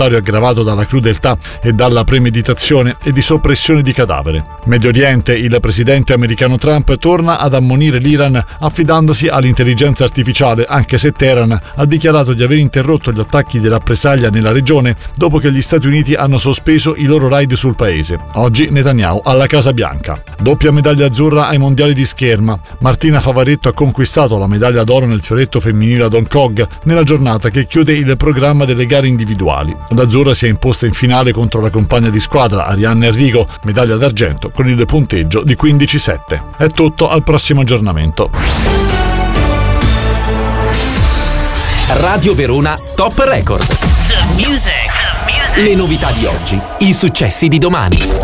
aggravato dalla crudeltà e dalla premeditazione e di soppressione di cadavere. Medio Oriente, il presidente americano Trump torna ad ammonire l'Iran affidandosi all'intelligenza artificiale, anche se Teheran ha dichiarato di aver interrotto gli attacchi di rappresaglia nella regione dopo che gli Stati Uniti hanno sospeso i loro raid sul paese. Oggi Netanyahu alla Casa Bianca. Doppia medaglia azzurra ai mondiali di scherma. Martina Favaretto ha conquistato la medaglia d'oro nel fioretto femminile ad Hong Kong nella giornata che chiude il programma delle gare individuali. L'azzurra si è imposta in finale contro la compagna di squadra Arianna Enrico, medaglia d'argento con il punteggio di 15-7. È tutto, al prossimo aggiornamento. Radio Verona Top Record. The music. Le novità di oggi, i successi di domani.